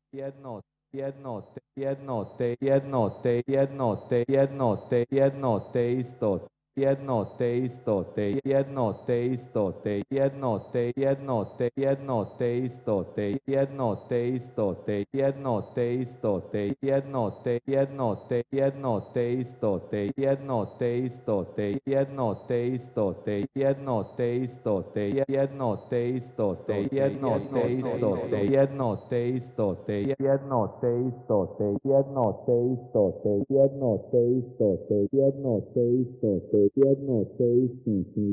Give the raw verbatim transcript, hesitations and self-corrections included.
jedno, jedno, te, jedno, te, jedno, te, jedno, te, jedno, te, jedno, te isto, jedno te isto, te jedno te isto, te jedno te jedno te jedno te isto, te jedno te isto, te jedno te isto, te jedno te jedno te jedno te isto, te jedno te isto, te jedno te isto, te jedno te isto, te jedno te isto, te jedno te isto, te jedno te isto, te jedno te isto, te jedno te isto, te jedno te isto, te jedno te isto, te jedno te isto,